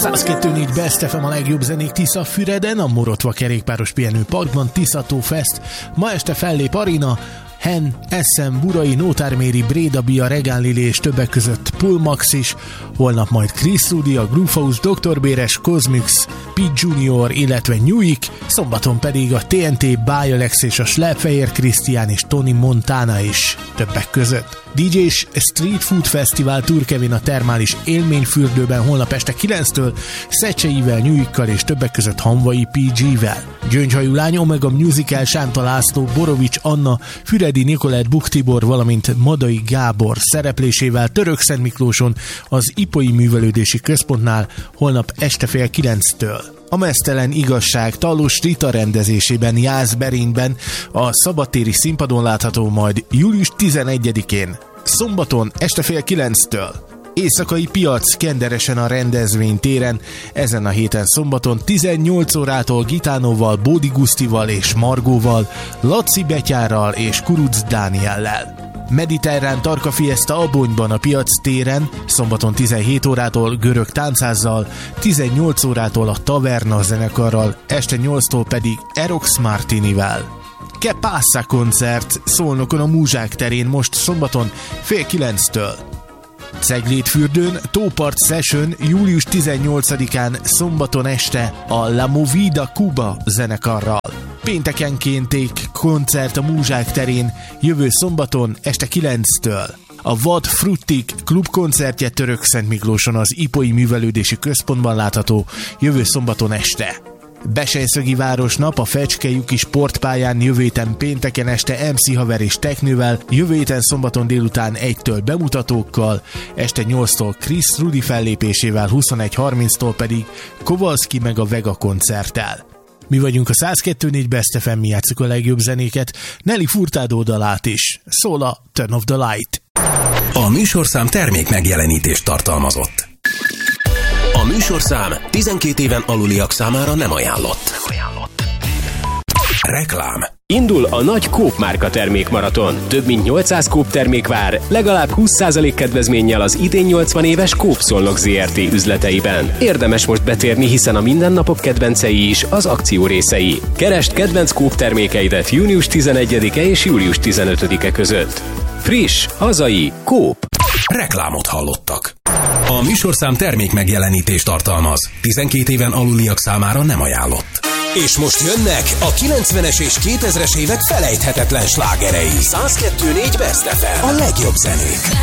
102.4 Best FM, a legjobb zenék Tiszafüreden, a Morotva kerékpáros pihenőparkban, Tiszató Fest. Ma este fellép Arina, Hen, Eszem, Burai, Nótárméri, Bréda Bia, Regán Lili és többek között Pulmax is. Holnap majd Chris Rudy, a Groove House, Dr. Béres, Cosmix, Pete Junior, illetve Newik. Szombaton pedig a TNT, Bájalex és a Slepfehér Krisztián és Tony Montana is többek között. DJ-s Street Food Festival Tour Kevin a termális élményfürdőben holnap este 9-től Szecseivel, Newyikkal és többek között Hanvai PG-vel. Gyöngyhajú lány, Omega Musical, Sánta László, Borovics Anna, Füredi Nikolett, Buk Tibor, valamint Madai Gábor szereplésével Törökszentmiklóson az Ipoly Művelődési Központnál holnap este fél 9-től. A Meztelen Igazság Talós Rita rendezésében Jászberényben a szabadtéri színpadon látható majd július 11-én, szombaton este fél 9-től. Éjszakai piac Kenderesen a rendezvénytéren, ezen a héten szombaton 18 órától Gitánóval, Bódi Gusztival és Margóval, Laci Betyárral és Kuruc Dániellel. Mediterrán Tarka Fiesta Abonyban a piac téren, szombaton 17 órától Görög Táncházzal, 18 órától a Taverna zenekarral, este 8-tól pedig Erox Martinivel. Que Passa koncert Szolnokon a Múzsák terén most szombaton fél 9-től. Ceglédfürdőn Tópart Session július 18-án szombaton este a La Movida Cuba zenekarral. Péntekenkénték koncert a Múzsák terén jövő szombaton este 9-től. A Vad Fruttik klubkoncertje Törökszentmiklóson az Ipoly Művelődési Központban látható jövő szombaton este. Besejszögi Városnap a Fecskelyuki sportpályán jövő héten pénteken este MC Haver és Teknővel, jövő héten szombaton délután 1-től bemutatókkal, este 8-tól Chris Rudy fellépésével, 21:30-tól pedig Kowalski meg a Vega koncerttel. Mi vagyunk a 102.4 Best FM, mi játsszuk a legjobb zenéket, Nelly Furtado dalát is. Szól a Turn of the Light. A műsorszám termék megjelenítést tartalmazott. A műsorszám 12 éven aluliak számára nem ajánlott. Reklám. Indul a nagy Coop márka termékmaraton. Több mint 800 Coop termék vár, legalább 20% kedvezménnyel az idén 80 éves Coop Szolnok Zrt. Üzleteiben. Érdemes most betérni, hiszen a mindennapok kedvencei is az akció részei. Keresd kedvenc Coop termékeidet június 11-e és július 15-e között. Friss, hazai, Coop. Reklámot hallottak. A műsorszám termék megjelenítést tartalmaz. 12 éven aluliak számára nem ajánlott. És most jönnek a 90-es és 2000-es évek felejthetetlen slágerei. 102.4 Best FM. A legjobb zenék.